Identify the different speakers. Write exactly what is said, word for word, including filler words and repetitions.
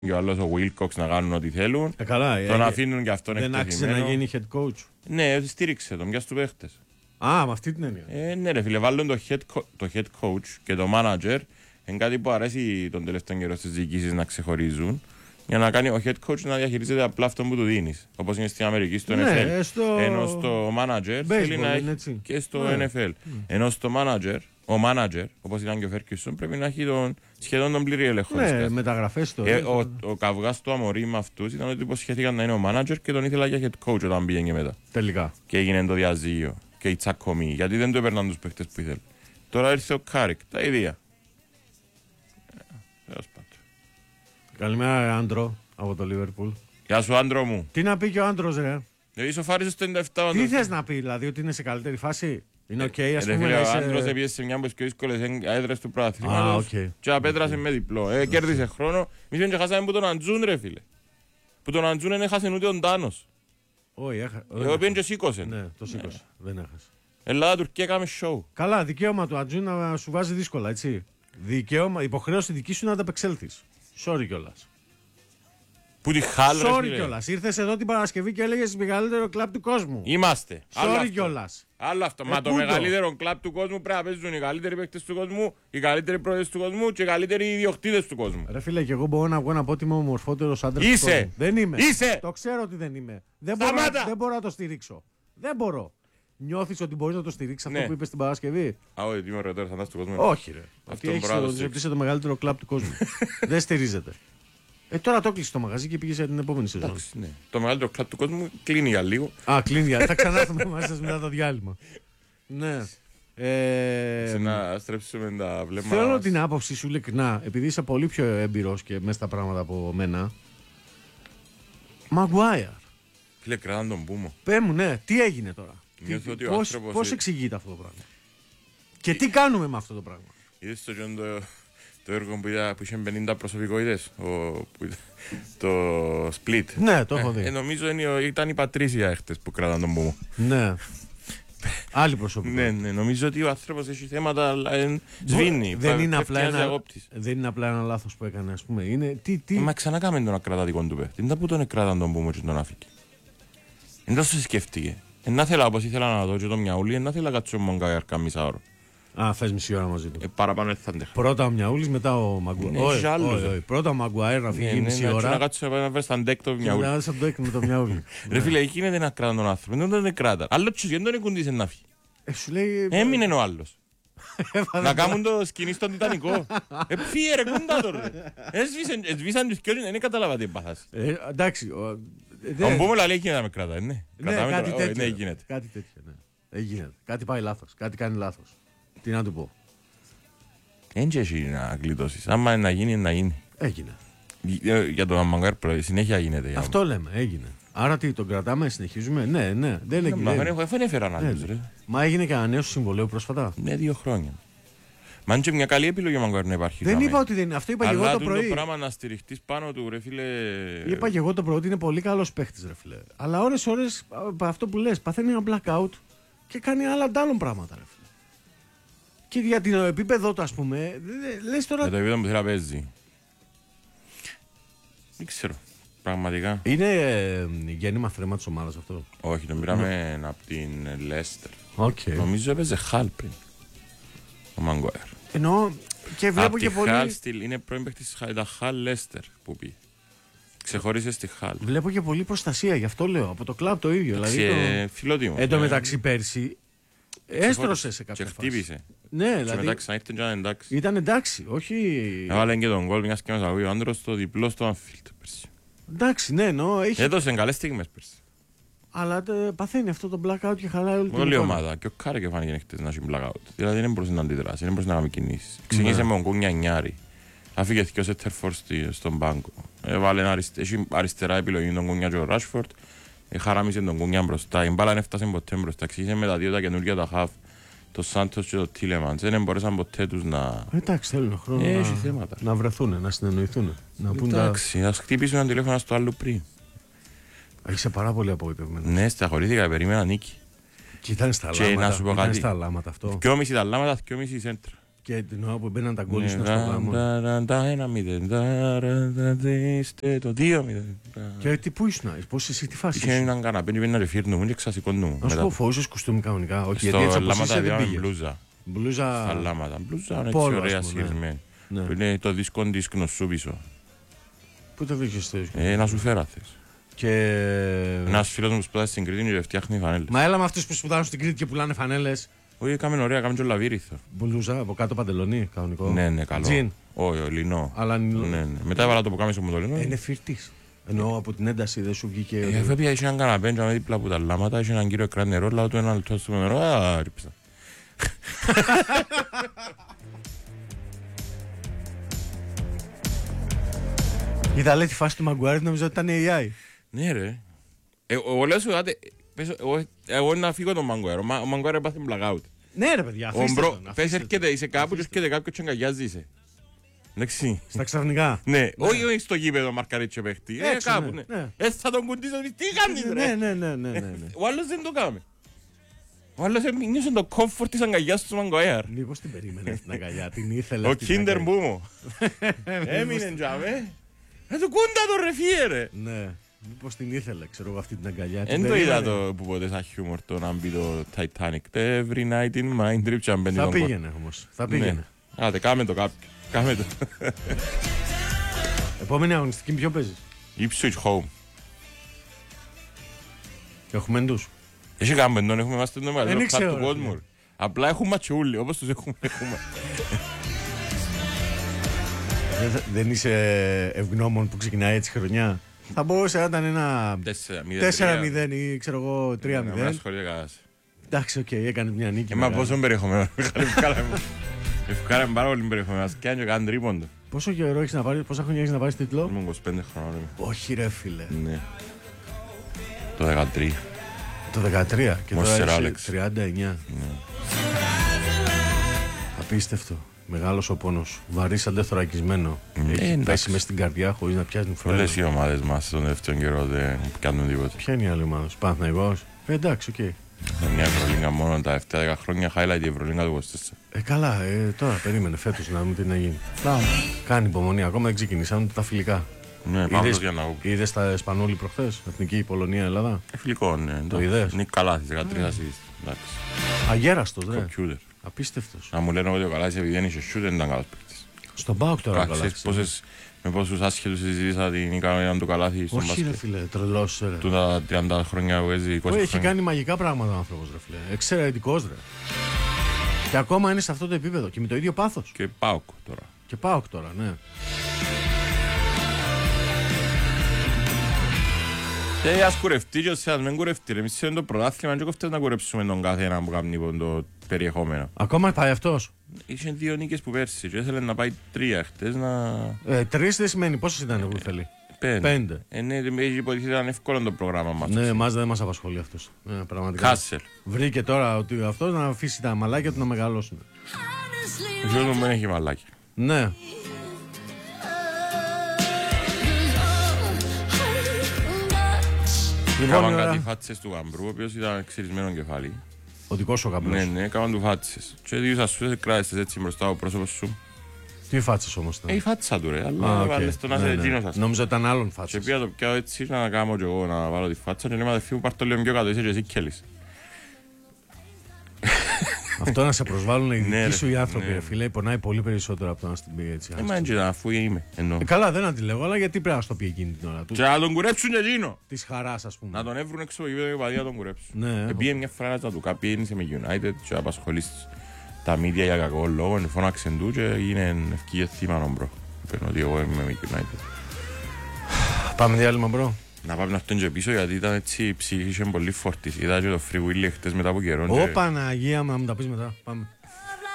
Speaker 1: και ο άλλος ο Wilcox να κάνουν ό,τι θέλουν.
Speaker 2: Ε, καλά,
Speaker 1: τον
Speaker 2: ε,
Speaker 1: αφήνουν και αυτόν
Speaker 2: δεν
Speaker 1: εκτεθειμένο.
Speaker 2: άξιζε να γίνει head coach.
Speaker 1: Ναι, στήριξε τον, μοιάζει του παίχτες.
Speaker 2: Α, με αυτή την έννοια.
Speaker 1: Ε, ναι ρε φίλε, βάλουν το head, co- το head coach και το manager. Είναι κάτι που αρέσει τον τελευταίο καιρό στις διοικήσεις να ξεχωρίζουν. Για να κάνει ο head coach να διαχειρίζεται απλά αυτό που του δίνεις. Όπως είναι στην Αμερική, στο
Speaker 2: Ναι,
Speaker 1: N F L.
Speaker 2: στο...
Speaker 1: Ενώ στο manager θέλει να έχει
Speaker 2: έτσι.
Speaker 1: και στο
Speaker 2: Ναι.
Speaker 1: N F L. Mm. Ενώ στο manager, ο manager, όπως ήταν και ο Ferguson, πρέπει να έχει τον, σχεδόν τον πλήρη έλεγχο.
Speaker 2: Ναι, μεταγραφές τώρα.
Speaker 1: Ε, ο, ο καυγάς του Αμορί με αυτούς ήταν ότι υποσχέθηκαν να είναι ο manager και τον ήθελα για head coach όταν πήγαινε μετά.
Speaker 2: Τελικά.
Speaker 1: Και έγινε το διαζύγιο και η τσακωμή, γιατί δεν το έπαιρναν τους παίχτες που ήθελε. Τώρα ήρθε ο Κάρικ, τα ίδια.
Speaker 2: Καλημέρα, Άντρο, από το Λίβερπουλ.
Speaker 1: Γεια σου, άντρο μου.
Speaker 2: Τι να πει και ο Άντρος, ρε.
Speaker 1: Ε, ισοφάρισες το ενενήντα επτά.
Speaker 2: Τι θες να πει, δηλαδή, ότι είναι σε καλύτερη φάση. Είναι οκ, okay, ας
Speaker 1: ε,
Speaker 2: πούμε.
Speaker 1: φίλε,
Speaker 2: Να
Speaker 1: ο
Speaker 2: είσαι...
Speaker 1: άντρος έπιε σε μια από τις πιο δύσκολες έδρες του πρωταθλήματος.
Speaker 2: Α, okay.
Speaker 1: Και απέτρασε okay. με διπλό. Ε, okay. Κέρδισε χρόνο. Μη και χάσαμε που τον Αντζούν, ρε φίλε. Που τον Αντζούν δεν έχασε ούτε τον Τάνος.
Speaker 2: Όχι, έχα...
Speaker 1: Εγώ πήγαινε και σήκωσε.
Speaker 2: Ναι, το σήκωσε. Δεν έχασε.
Speaker 1: Ελλάδα, Τουρκία, κάμε show.
Speaker 2: Καλά, δικαίωμα του Αντζούν να σου βάζει δύσκολα, έτσι. Δικαίωμα, υποχρέωση δική σου να ανταπεξέλθεις. Sorry κιόλας.
Speaker 1: Που τη χάλ, ρε
Speaker 2: Sorry
Speaker 1: φίλε.
Speaker 2: κιόλας. Ήρθες εδώ την Παρασκευή και έλεγες μεγαλύτερο κλαμπ του κόσμου.
Speaker 1: Είμαστε.
Speaker 2: Sorry κιόλας.
Speaker 1: Άλλο αυτό.
Speaker 2: Ε,
Speaker 1: Μα το
Speaker 2: πού
Speaker 1: μεγαλύτερο κλαμπ του κόσμου πρέπει να παίζουν οι καλύτεροι παίκτες του κόσμου, οι καλύτεροι πρόεδρες του κόσμου και οι καλύτεροι ιδιοκτήτες του κόσμου.
Speaker 2: Ρε φίλε, και εγώ μπορώ να βγω να πω ότι είμαι ο μορφότερος άντρας του
Speaker 1: Είσαι.
Speaker 2: κόσμου. Δεν είμαι.
Speaker 1: Είσαι.
Speaker 2: Το ξέρω ότι δεν είμαι. Δεν μπορώ, δεν μπορώ να το στηρίξω. Δεν μπορώ. Νιώθεις ότι μπορείς να το στηρίξεις αυτό
Speaker 1: Ναι.
Speaker 2: που είπες την Παρασκευή.
Speaker 1: Α, όχι, είμαι ο ρετέρος αντάς του κόσμου.
Speaker 2: Όχι, ρε.
Speaker 1: Αυτό
Speaker 2: Ότι έχεις
Speaker 1: μπορώ να το
Speaker 2: το,
Speaker 1: στηρίξω.
Speaker 2: είσαι το μεγαλύτερο κλαμπ του κόσμου. Δεν στηρίζεται. Ε, τώρα το κλείσει το μαγαζί και πήγε για την επόμενη σεζόν.
Speaker 1: Εντάξει, ναι. Το μεγαλύτερο κλαμπ του κόσμου κλείνει για λίγο.
Speaker 2: Α, κλείνει. Θα ξανάρθουμε μαζί σας μετά το διάλειμμα. Ναι. Ε,
Speaker 1: Σε να στρέψουμε τα βλέμματα.
Speaker 2: θέλω την άποψη σου ειλικρινά, επειδή είσαι πολύ πιο έμπειρος και μέσα στα πράγματα από μένα. Μαγκουάιρ.
Speaker 1: Φίλε, κράταν τον Πούμο.
Speaker 2: Πέ μου, ναι, τι έγινε τώρα.
Speaker 1: Νιώθω
Speaker 2: Τι-
Speaker 1: ότι ο
Speaker 2: πώς,
Speaker 1: άνθρωπος
Speaker 2: πώς
Speaker 1: είναι-
Speaker 2: εξηγείται αυτό το πράγμα. Και τι κάνουμε με αυτό το πράγμα.
Speaker 1: Είδες το, το, το έργο που, είδα, που είχε πενήντα προσωπικότητες, ο, που, ήταν- το Split.
Speaker 2: Ναι, το έχω δει.
Speaker 1: Ε, νομίζω είναι, ήταν η Πατρίσια έχτες που κράταν τον Πούμο.
Speaker 2: Ναι. Άλλη προσωπικότητα.
Speaker 1: Ναι, ναι, νομίζω ότι ο άνθρωπος έχει θέματα, αλλά ε, σβήνει.
Speaker 2: Δεν
Speaker 1: πα-
Speaker 2: είναι,
Speaker 1: πέφτει
Speaker 2: απλά
Speaker 1: ένας
Speaker 2: ένα,
Speaker 1: διακόπτης.
Speaker 2: δεν είναι απλά ένα λάθος που έκανε, ας πούμε. Είναι, τι, τι...
Speaker 1: Ε, μα ξανά κάμε τον ακρατατικό του παίχτη. Δεν που τον εκράταν τον Πούμο και τον άφηκε. Δεν τόσο σκέφτηκε. Ε, να θέλα όπως ήθελα να δω και το Μιαούλι, ε, να θέλα κάτσω μόνο καέρκα μισά ώρα.
Speaker 2: Α, θες μισή ώρα μαζί του.
Speaker 1: Ε, παραπάνω δεν θα αντέχω.
Speaker 2: Πρώτα ο Μιαούλης, μετά ο Μαγκουάιρ.
Speaker 1: Ναι,
Speaker 2: Όχι,
Speaker 1: έχει άλλους,
Speaker 2: όχι,
Speaker 1: ε.
Speaker 2: όχι. Πρώτα ο Μαγκουάιρ να φύγει
Speaker 1: Ναι,
Speaker 2: μισή
Speaker 1: ναι, να-
Speaker 2: ώρα.
Speaker 1: Να κάτσω να βρει στα ντεκ το
Speaker 2: Και
Speaker 1: Μιαούλι.
Speaker 2: μετά θα το έκνε με το Μιαούλη.
Speaker 1: Ρε φίλε, εκεί είναι να κράταν τον άνθρωπο. Δεν τον κράταν. Άλλο τσους, γιατί τον κουντήσε να φύγει.
Speaker 2: Ε, σου λέει.
Speaker 1: Έμεινε ο άλλος.
Speaker 2: έβαλε-
Speaker 1: Να κάνουν το σκηνή στον Τιτανικό. Ε, φύγε ρε κουντά το ρε. Έσβησαν- Έσβησαν τους κοιόδους, δεν κατάλαβα τι πάθαση.
Speaker 2: Ε, εντάξει. ο- ε,
Speaker 1: Ο
Speaker 2: δεν-
Speaker 1: Μπούμελ λέει γίνεται να με κρατάει, ναι.
Speaker 2: Ναι,
Speaker 1: Κρατάμε
Speaker 2: κάτι
Speaker 1: τώρα. Όχι,
Speaker 2: τέτοιο.
Speaker 1: ναι, γίνεται.
Speaker 2: Κάτι τέτοιο, ναι. Δεν γίνεται. Κάτι πάει λάθος. Κάτι κάνει λάθος. Τι να του πω.
Speaker 1: Έτσι έχει να γλιτώσεις. Άμα είναι να γίνει, είναι να γίνει.
Speaker 2: Έγινε.
Speaker 1: Για- Για τον Αμαγκάρ συνέχεια γίνεται. για
Speaker 2: Αυτό λέμε. Έγινε. Άρα τι, τον κρατάμε, συνεχίζουμε. Ναι, ναι. Δεν
Speaker 1: μένα. Μα
Speaker 2: έγινε.
Speaker 1: δεν έχω- δεν έφεραν άλλους ρε.
Speaker 2: Μα έγινε και ανανέωση συμβολέου πρόσφατα.
Speaker 1: Ναι, δύο χρόνια. Μα είναι και μια καλή επιλογή ο Αμαγκάρ να υπάρχει.
Speaker 2: Δεν
Speaker 1: δάμε.
Speaker 2: είπα ότι δεν είναι. Αυτό είπα και εγώ
Speaker 1: Αλλά
Speaker 2: το
Speaker 1: τούτο
Speaker 2: πρωί.
Speaker 1: πράγμα να στηριχτείς πάνω του ρε φίλε.
Speaker 2: Είπα και εγώ το πρωί ότι είναι πολύ καλό παίχτη, ρε φιλέ. Αλλά ώρες-ώρες αυτό που λες παθαίνει ένα blackout και κάνει άλλα αντάλλων πράγματα, ρε φίλε. Και για την επίπεδο του, ας πούμε, λες τώρα.
Speaker 1: Για το επίπεδο που θέλει να παίζει. Δεν ξέρω. Πραγματικά.
Speaker 2: Είναι ε, γέννημα θρέμα της ομάδας αυτό.
Speaker 1: Όχι, τον πήραμε από την Λέστερ.
Speaker 2: Okay.
Speaker 1: Νομίζω έπαιζε Χάλ πριν. Ο Μαγκουάιρ.
Speaker 2: Εννοώ και βλέπω
Speaker 1: Από
Speaker 2: και
Speaker 1: τη
Speaker 2: πολύ.
Speaker 1: Χάλ στυλ, είναι πρώην παίκτης της Χάλ, ήταν Χάλ Λέστερ που πει. Ξεχώρισε στη Χάλ.
Speaker 2: Βλέπω και πολύ προστασία, γι' αυτό λέω. Από το κλαμπ το ίδιο. Δηλαδή,
Speaker 1: Και
Speaker 2: το...
Speaker 1: φιλότιμο.
Speaker 2: Εν τω μεταξύ πέρσι έστρωσε σε κάποια
Speaker 1: Και
Speaker 2: φάση.
Speaker 1: χτύπησε.
Speaker 2: Ναι,
Speaker 1: Και
Speaker 2: δηλαδή
Speaker 1: μετά ξανά ήρθε και ήταν εντάξει.
Speaker 2: ήταν εντάξει, όχι.
Speaker 1: Έβαλε και τον γκολ, μιας και μας ακούει ο άντρος στο διπλό στο Ανφίλτ πέρσι.
Speaker 2: Εντάξει, ναι, εννοώ. Έχει...
Speaker 1: Έδωσε καλές στιγμές πέρσι.
Speaker 2: Αλλά τε, παθαίνει αυτό το blackout και χαλάει όλη την
Speaker 1: Όλη η
Speaker 2: εικόνα.
Speaker 1: ομάδα. Και ο Κάρεκ φάνηκε χτες να έχει blackout. Δηλαδή δεν μπορούσε να αντιδράσει, δεν μπορούσε να κάνει κινήσεις. Ξεκίνησε με τον Κούνια Νιάρη. Άφηκε και ο Σέτερφορ στον πάγκο. Έβαλε αριστε... αριστερά επιλογή τον Κούνια και ο Ράσφορτ. Χαράμισε τον Κούνια μπροστά. Η μπάλα δεν έφτασε ποτέ μπροστά. Ξεκίνησε με τα δύο τα καινούργια τα χαφ. Το Σάντος και το Τίλεμαντς. Δεν μπορούσαν ποτέ τους να...
Speaker 2: Εντάξει, θέλουν χρόνο
Speaker 1: Ε,
Speaker 2: να...
Speaker 1: έχει θέματα.
Speaker 2: να βρεθούν, να συνεννοηθούν. Να πούν τα...
Speaker 1: Εντάξει, ας χτυπήσουν ένα τηλέφωνο στο άλλο πριν.
Speaker 2: Είσαι πάρα πολύ απογοητευμένο.
Speaker 1: Ναι, σταχωρήθηκα, περίμενα νίκη.
Speaker 2: Και ήταν στα
Speaker 1: Και
Speaker 2: λάματα,
Speaker 1: να σου πω
Speaker 2: ήταν
Speaker 1: κάτι.
Speaker 2: στα λάματα αυτό.
Speaker 1: Δυόμιση τα λάματα, δυόμιση η σέντρα.
Speaker 2: Και την ώρα που μπαίναν τα γκολ στο γάμο.
Speaker 1: Τα ένα μηδέν, το δύο μηδέν.
Speaker 2: Και τι πού ήσουν, πώς εσύ τι φάση.
Speaker 1: Είχε έναν καναπέ, πήγαινε να ρεφύρνω μου και ξασηκώνω μου.
Speaker 2: Να σου πω, φορούσες κουστούμι κανονικά. Όχι, γιατί έτσι
Speaker 1: στο
Speaker 2: όπως
Speaker 1: Λάματα
Speaker 2: είσαι δεν
Speaker 1: διάμε
Speaker 2: πήγες.
Speaker 1: μπλούζα.
Speaker 2: Μπλούζα.
Speaker 1: Στα Λάματα. Μπλούζα είναι έτσι
Speaker 2: Πόλο,
Speaker 1: ωραία
Speaker 2: ας πούμε, ναι.
Speaker 1: σειρμένη.
Speaker 2: Ναι.
Speaker 1: Που είναι το δίσκο της γνωσού πίσω.
Speaker 2: Πού το βρήκες το δίσκο.
Speaker 1: Ε, να σου φέρα θες.
Speaker 2: Και...
Speaker 1: Ένας φίλος μου σπουδάζει στην Κρήτη και φτιάχνει φανέλες.
Speaker 2: Μα έλα με αυτούς που σπουδάζουν στην Κρήτη και πουλάνε φανέλες.
Speaker 1: Όχι, έκαμε ωραία, έκαμε και λαβύριθο.
Speaker 2: Μπλούζα, από κάτω παντελονί, κανονικό.
Speaker 1: Ναι, ναι, καλό.
Speaker 2: Τζιν.
Speaker 1: Όχι, λινό.
Speaker 2: Αλλά
Speaker 1: Ναι, ναι. Μετά έβαλα το πουκάμισο μου το λινό.
Speaker 2: είναι φυρτής. Εννοώ από την ένταση δεν σου βγήκε.
Speaker 1: Ε, Αφού πια είχε έναν καναπέ με δίπλα από τα Λάματα, είχε έναν κύριο κράτ νερό, λάω του ένα λεπτό στο νερό, α, ρίψα.
Speaker 2: Είδα λέει τη φάση του Μαγκουάρη, νομίζω ότι ήταν έι άι.
Speaker 1: Ναι ρε. Ε, Εγώ λέω σου, άτε, πες, εγώ- εγώ να φύγω τον Μαγκουάρο. Ο Μαγκουάρο έπαθε blackout.
Speaker 2: Ναι, ρε παιδιά,
Speaker 1: Ο
Speaker 2: αφήστε
Speaker 1: μπρο,
Speaker 2: τον,
Speaker 1: πες
Speaker 2: αφήστε τον.
Speaker 1: έρχεται, είσαι κάπου και έρχεται κάποιος και αγκαλιάζει είσαι. Εντάξει.
Speaker 2: Στα ξαφνικά.
Speaker 1: Ναι, όχι όχι στο γήπεδο μαρκαρίτσιο παίχτη. Ε,
Speaker 2: Έτσι,
Speaker 1: κάπου,
Speaker 2: ναι,
Speaker 1: ναι.
Speaker 2: ναι.
Speaker 1: Ε, θα τον κουντήσω, τι κάνεις
Speaker 2: Ναι,
Speaker 1: ρε.
Speaker 2: ναι, ναι, ναι, ναι, ναι.
Speaker 1: Ο άλλος δεν το κάμε. Ο άλλος νιώσε το comfort της αγκαλιάς του Μαγκουάρο.
Speaker 2: Μήπως την περίμενε την αγκαλιά, την ήθελε.
Speaker 1: Ο
Speaker 2: αυτή την
Speaker 1: Kinder
Speaker 2: αγκαλιά.
Speaker 1: Μπούμο. Έμεινε τζάμε. Ε, του κούντα το ρε φύε ρε.
Speaker 2: Ναι, μήπως την ήθελε, ξέρω εγώ αυτή την αγκαλιά.
Speaker 1: Εν
Speaker 2: Την
Speaker 1: το είδα
Speaker 2: περίμενε.
Speaker 1: το που ποτέ σαν χιούμορ το να μπει το Titanic. Every night in my dream και αν μπαίνει
Speaker 2: Θα
Speaker 1: τον
Speaker 2: πήγαινε όμως, θα πήγαινε.
Speaker 1: Ναι. Άτε, κάμε το κάποιο. Κάμε το.
Speaker 2: Επόμενη αγωνιστική ποιο παίζεις.
Speaker 1: Ipswich Home.
Speaker 2: Έχουμε εντούς.
Speaker 1: Έχει κάνουμε τον, έχουμε είμαστε το
Speaker 2: Δεν
Speaker 1: μεγαλύτερο
Speaker 2: ήξερα,
Speaker 1: κλαμπ του
Speaker 2: ρε,
Speaker 1: κόσμου. Απλά έχουμε ματσούλοι, όπως τους έχουμε. έχουμε.
Speaker 2: Δεν- Δεν είσαι ευγνώμων που ξεκινάει έτσι χρονιά. Θα μπορούσε να ήταν ένα
Speaker 1: Τέσσερα μηδέν.
Speaker 2: τέσσερα μηδέν ή ξέρω εγώ τρία
Speaker 1: Ναι, με
Speaker 2: μηδέν.
Speaker 1: ασχολείται κανένας.
Speaker 2: Εντάξει, οκ, έκανε μια νίκη.
Speaker 1: Ε, μα
Speaker 2: μεγάλη.
Speaker 1: πόσο περιεχομένο. Ευκάλαμε πάρα πολύ περιεχομένο. Ας κάνει και κάνει τρίποντο.
Speaker 2: Πόσο καιρό έχεις να πάρεις, πόσα χρόνια έχεις να πάρεις τίτλο.
Speaker 1: Ήμουν είκοσι πέντε χρονών. είμαι.
Speaker 2: Όχι ρε φίλε.
Speaker 1: Ναι. Το δεκατρία.
Speaker 2: Το δεκατρία και
Speaker 1: Μόσερ
Speaker 2: τώρα είσαι
Speaker 1: Άλεξ.
Speaker 2: τριάντα εννιά. Απίστευτο. Μεγάλος ο πόνος. Βαρύς αντεθωρακισμένο. Έχει
Speaker 1: εντάξει.
Speaker 2: πέσει μες στην καρδιά χωρίς να πιάσει φρένα.
Speaker 1: Όλες οι ομάδες μας τον δεύτερο καιρό δεν κάνουν τίποτα.
Speaker 2: Ποια είναι η άλλη ομάδα, Παναθηναϊκός. Ε, εντάξει, οκ.
Speaker 1: Μια Ευρωλίγκα μόνο τα επτά δέκα χρόνια highlight η Ευρωλίγκα του είκοσι τέσσερα.
Speaker 2: Ε, καλά, ε, τώρα περίμενε φέτος να δούμε τι να γίνει. Κάνει υπομονή, ακόμα δεν ξεκινήσαν ούτε τα φιλικά.
Speaker 1: Ναι, πάμε
Speaker 2: Είδες-
Speaker 1: στο για να βγω.
Speaker 2: Είδες τα Σπανούλη προχθές, Εθνική Πολωνία Ελλάδα.
Speaker 1: Ε, Φιλικό, ναι.
Speaker 2: Το είδες?
Speaker 1: Είναι καλά στις δεκατρία ασίστ. Εντάξει.
Speaker 2: Αγέραστος, ρε.
Speaker 1: Κομπιούτερ.
Speaker 2: Απίστευτος.
Speaker 1: Να μου λένε ότι ο Καλάς επειδή δεν είχε σούτ δεν ήταν καλός παίκτης.
Speaker 2: Στον Πάοκ τώρα ο
Speaker 1: Ξέρεις
Speaker 2: Καλάθης.
Speaker 1: πόσες- με πόσους άσχετους συζητήσα την ικανότητα του Καλάθη στον
Speaker 2: Όχι ρε
Speaker 1: μπάσκετ.
Speaker 2: φίλε, τρελός ρε.
Speaker 1: Του τα τριάντα χρόνια που έζει, είκοσι
Speaker 2: Έχει
Speaker 1: χρόνια.
Speaker 2: κάνει μαγικά πράγματα ο άνθρωπος ρε φίλε. Εξαιρετικός ρε. Και ακόμα είναι σε αυτό το επίπεδο και με το ίδιο πάθος.
Speaker 1: Και ΠΑΟΚ τώρα.
Speaker 2: Και Πάοκ τώρα, ναι.
Speaker 1: Και ας κουρευτεί και ως μην κουρευτεί. Εμείς είναι το πρωτάθλημα και κοφτές να κουρέψουμε τον κάθε έναν που κάνει λοιπόν, το περιεχόμενο.
Speaker 2: Ακόμα πάει αυτός.
Speaker 1: Είχε δύο νίκες που πέρσι και ήθελε να πάει τρία χτες να...
Speaker 2: Ε, τρεις δεν σημαίνει πόσες ήταν που θέλει.
Speaker 1: Πέντε.
Speaker 2: Πέντε.
Speaker 1: Ε, ναι, έχει υποτιθεί ήταν εύκολο το πρόγραμμα μας.
Speaker 2: Ναι, εμάς δεν μας απασχολεί αυτός. Ναι, πραγματικά.
Speaker 1: Κάσελ.
Speaker 2: Βρήκε τώρα ότι αυτός να αφήσει τα μαλάκια του να μεγαλώσουν.
Speaker 1: Ο γιος μου δεν έχει μαλάκι.
Speaker 2: Ναι. Λοιπόν,
Speaker 1: Κάμαν
Speaker 2: ώρα-
Speaker 1: κάτι φάτσες του Γαμπρού, ο οποίος ήταν ξυρισμένο κεφάλι.
Speaker 2: ο δικός σου ο
Speaker 1: Ναι,
Speaker 2: καπνός.
Speaker 1: ναι, κάμαν του φάτσες. Και δύο σας σου κράτησες έτσι μπροστά ο πρόσωπος σου.
Speaker 2: Τι φάτσες όμως ήταν.
Speaker 1: Ε, η φάτσα του ρε,
Speaker 2: Α,
Speaker 1: αλλά
Speaker 2: οκ.
Speaker 1: βάλες το να
Speaker 2: Ναι,
Speaker 1: είσαι
Speaker 2: ναι.
Speaker 1: εκείνος σας.
Speaker 2: Νόμιζα ήταν άλλον
Speaker 1: Και
Speaker 2: φάτσες.
Speaker 1: πήγα το πιάω έτσι να κάνω και εγώ να βάλω τη φάτσα και λέμε αδερφή μου πάρ' το λίγο πιο κάτω, είσαι και εσύ κέλης.
Speaker 2: Αυτό να σε προσβάλλουν οι
Speaker 1: Ναι,
Speaker 2: δικοί
Speaker 1: ρε.
Speaker 2: σου οι άνθρωποι,
Speaker 1: Ναι.
Speaker 2: ρε φίλε, πονάει πολύ περισσότερο από το να στην πει έτσι.
Speaker 1: Ε, μα έτσι ήταν, αφού είμαι, εννοώ.
Speaker 2: Ε, καλά, δεν αντιλέγω, αλλά γιατί πρέπει να στο πει εκείνη την ώρα του.
Speaker 1: Και να τον κουρέψουν και εκείνο.
Speaker 2: Τη χαρά, α πούμε.
Speaker 1: Να τον έβρουν έξω από το γήπεδο και παδί να τον κουρέψουν.
Speaker 2: Ναι,
Speaker 1: Ε, πήγε μια φορά να του καπεί, ένισε με United και απασχολείς τα media για κακό λόγο, φώναξε του και έγινε ευκήγε θύμα νομπρό. Παίρνω ότι εγώ είμαι με United.
Speaker 2: Πάμε διάλειμμα, μπρο.
Speaker 1: Να πάμε αυτόν και πίσω γιατί ήταν έτσι η ψυχή είχε πολύ φόρτιση. Είδα και το Free Willy χτες μετά από καιρό. και-
Speaker 2: Ω Παναγία μου, να μου τα πει μετά. Πάμε.